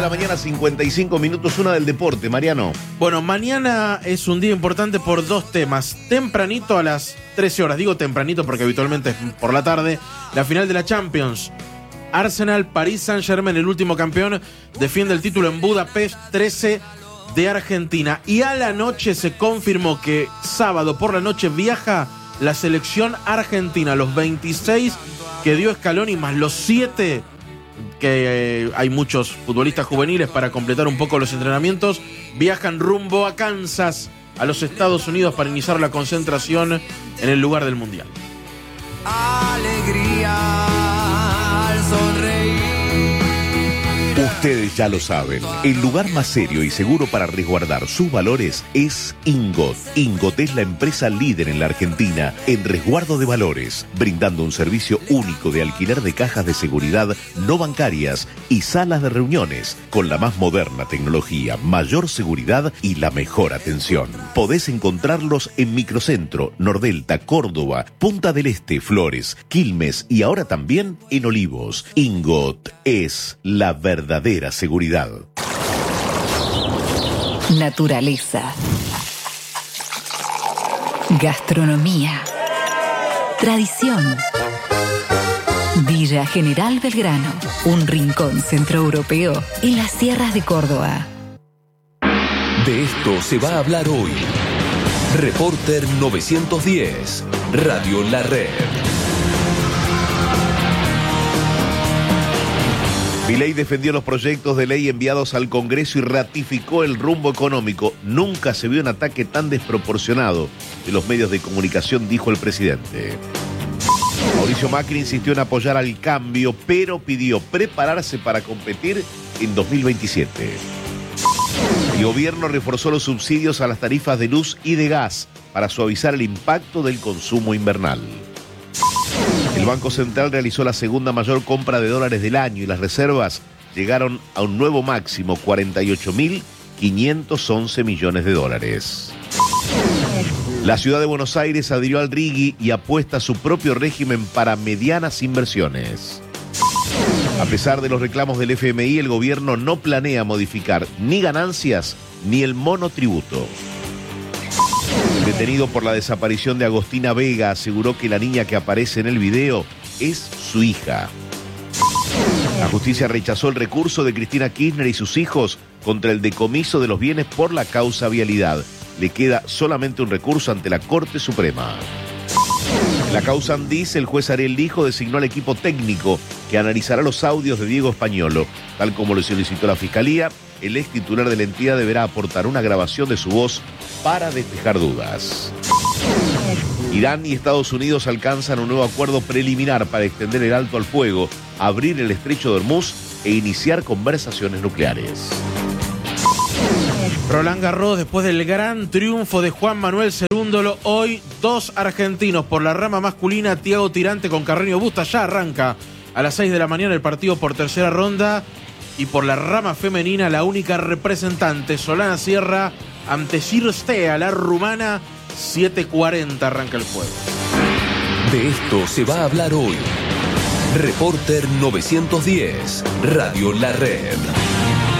La mañana, 55 minutos, una del deporte, Mariano. Bueno, mañana es un día importante por dos temas. Tempranito a las 13 horas, digo tempranito porque habitualmente es por la tarde, la final de la Champions. Arsenal, Paris Saint-Germain, el último campeón, defiende el título en Budapest 13 de Argentina. Y a la noche se confirmó que sábado por la noche viaja la selección argentina, los 26 que dio Scaloni más los 7 que hay muchos futbolistas juveniles para completar un poco los entrenamientos, viajan rumbo a Kansas, a los Estados Unidos, para iniciar la concentración en el lugar del Mundial. Alegría al sonreír. Ustedes ya lo saben, el lugar más serio y seguro para resguardar sus valores es Ingot. Ingot es la empresa líder en la Argentina en resguardo de valores, brindando un servicio único de alquiler de cajas de seguridad no bancarias y salas de reuniones, con la más moderna tecnología, mayor seguridad y la mejor atención. Podés encontrarlos en Microcentro, Nordelta, Córdoba, Punta del Este, Flores, Quilmes y ahora también en Olivos. Ingot es la verdadera seguridad. Naturaleza. Gastronomía. Tradición. Villa General Belgrano, un rincón centroeuropeo en las sierras de Córdoba. De esto se va a hablar hoy. Reporter 910, Radio La Red. Milei defendió los proyectos de ley enviados al Congreso y ratificó el rumbo económico. Nunca se vio un ataque tan desproporcionado de los medios de comunicación, dijo el presidente. Mauricio Macri insistió en apoyar al cambio, pero pidió prepararse para competir en 2027. El gobierno reforzó los subsidios a las tarifas de luz y de gas para suavizar el impacto del consumo invernal. El Banco Central realizó la segunda mayor compra de dólares del año y las reservas llegaron a un nuevo máximo, 48.511 millones de dólares. La ciudad de Buenos Aires adhirió al RIGI y apuesta a su propio régimen para medianas inversiones. A pesar de los reclamos del FMI, el gobierno no planea modificar ni ganancias ni el monotributo. El detenido por la desaparición de Agostina Vega aseguró que la niña que aparece en el video es su hija. La justicia rechazó el recurso de Cristina Kirchner y sus hijos contra el decomiso de los bienes por la causa vialidad. Le queda solamente un recurso ante la Corte Suprema. En la causa Andís, el juez Ariel Lijo designó al equipo técnico que analizará los audios de Diego Españolo. Tal como lo solicitó la Fiscalía, el ex titular de la entidad deberá aportar una grabación de su voz para despejar dudas. Irán y Estados Unidos alcanzan un nuevo acuerdo preliminar para extender el alto al fuego, abrir el estrecho de Hormuz e iniciar conversaciones nucleares. Roland Garros, después del gran triunfo de Juan Manuel Cerúndolo, hoy dos argentinos. Por la rama masculina, Thiago Tirante con Carreño Busta, ya arranca a las 6 de la mañana el partido por tercera ronda. Y por la rama femenina, la única representante, Solana Sierra, ante Cirstea, la rumana, 7:40 arranca el juego. De esto se va a hablar hoy. Reporter 910, Radio La Red.